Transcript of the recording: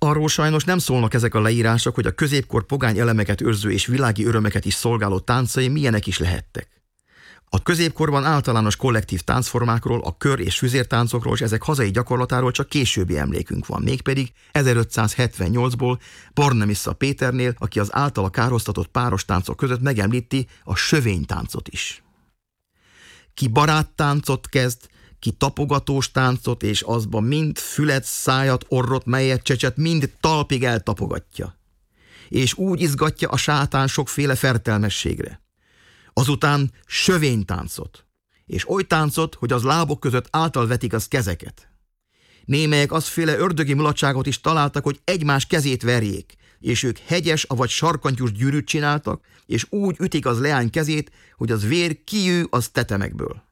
Arról sajnos nem szólnak ezek a leírások, hogy a középkor pogány elemeket őrző és világi örömeket is szolgáló táncai milyenek is lehettek. A középkorban általános kollektív táncformákról, a kör- és füzértáncokról és ezek hazai gyakorlatáról csak későbbi emlékünk van, mégpedig 1578-ból Bornemissza Péternél, aki az általa károsztatott páros táncok között megemlíti a sövénytáncot is. Ki baráttáncot kezd, ki tapogatós táncot, és azban mind fület, szájat, orrot, mellet, csecset, mind talpig eltapogatja. És úgy izgatja a sátán sokféle fertelmességre. Azután sövénytáncot, és oly táncot, hogy az lábok között általvetik az kezeket. Némelyek azféle ördögi mulatságot is találtak, hogy egymás kezét verjék, és ők hegyes, avagy sarkantyús gyűrűt csináltak, és úgy ütik az leány kezét, hogy az vér kijő az tetemekből.